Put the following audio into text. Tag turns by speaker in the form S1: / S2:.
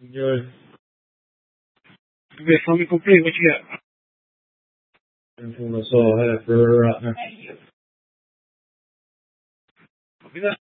S1: Enjoy. Okay, tell me complete. What you got? That's all I have for right now. Copy that.